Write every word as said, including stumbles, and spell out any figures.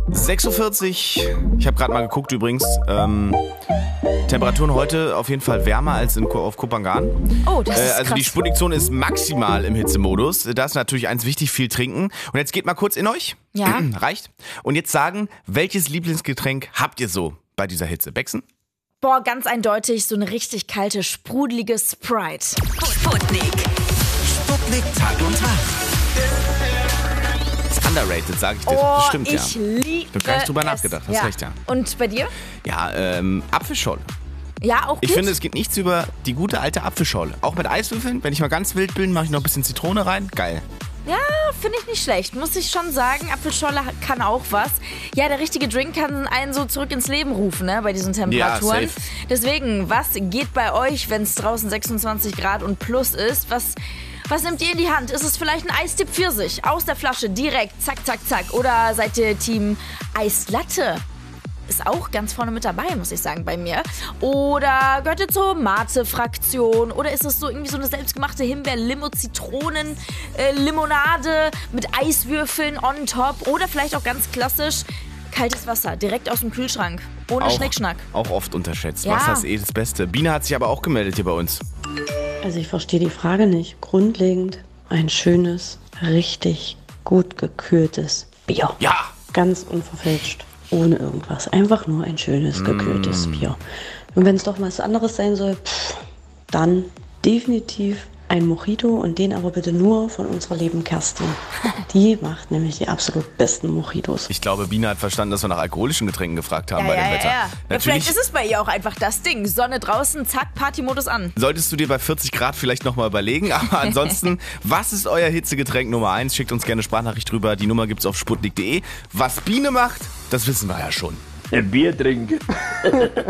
sechs Uhr vierzig, ich habe gerade mal geguckt übrigens, ähm, Temperaturen heute auf jeden Fall wärmer als in, auf Kopangan. Oh, das ist äh, Also krass. die Sputnik-Zone ist maximal im Hitzemodus. Da ist natürlich eins wichtig, viel trinken. Und jetzt geht mal kurz in euch. Ja. Reicht. Und jetzt sagen, welches Lieblingsgetränk habt ihr so bei dieser Hitze? Bexen? Boah, ganz eindeutig so eine richtig kalte, sprudelige Sprite. Sputnik. Sputnik Tag und Tag. Ist underrated, sage ich dir. Oh, das stimmt, ich ja. liebe Ich hab gar nicht drüber es. nachgedacht, hast ja. recht, ja. Und bei dir? Ja, ähm, Apfelschorle. Ja, auch Ich gut. finde, es geht nichts über die gute alte Apfelschorle. Auch mit Eiswürfeln. Wenn ich mal ganz wild bin, mache ich noch ein bisschen Zitrone rein. Geil. Ja, finde ich nicht schlecht, muss ich schon sagen. Apfelschorle kann auch was. Ja, der richtige Drink kann einen so zurück ins Leben rufen, ne, bei diesen Temperaturen. Ja, safe. Deswegen, was geht bei euch, wenn es draußen sechsundzwanzig Grad und plus ist? Was, was nehmt ihr in die Hand? Ist es vielleicht ein Eistipp Pfirsich aus der Flasche direkt, zack, zack, zack? Oder seid ihr Team Eislatte? Ist auch ganz vorne mit dabei, muss ich sagen, bei mir. Oder gehört ihr zur Mate-Fraktion? Oder ist es so irgendwie so eine selbstgemachte Himbeer-Limo-Zitronen-Limonade mit Eiswürfeln on top? Oder vielleicht auch ganz klassisch kaltes Wasser, direkt aus dem Kühlschrank, ohne Auch, Schnickschnack. auch oft unterschätzt. Ja. Wasser ist eh das Beste. Biene hat sich aber auch gemeldet hier bei uns. Also ich verstehe die Frage nicht. Grundlegend ein schönes, richtig gut gekühltes Bier. Ja! Ganz unverfälscht. Ohne irgendwas. Einfach nur ein schönes, gekühltes Bier. Und wenn es doch mal was anderes sein soll, pff, dann definitiv ein Mojito und den aber bitte nur von unserer lieben Kerstin. Die macht nämlich die absolut besten Mojitos. Ich glaube, Biene hat verstanden, dass wir nach alkoholischen Getränken gefragt haben Ja, bei ja, dem ja, Wetter. ja. ja. Natürlich Vielleicht ist es bei ihr auch einfach das Ding. Sonne draußen, zack, Partymodus an. solltest du dir bei vierzig Grad vielleicht nochmal überlegen. Aber ansonsten, was ist euer Hitzegetränk Nummer eins? Schickt uns gerne Sprachnachricht drüber. Die Nummer gibt's auf sputnik punkt de. Was Biene macht, das wissen wir ja schon. Ein Bier trinken.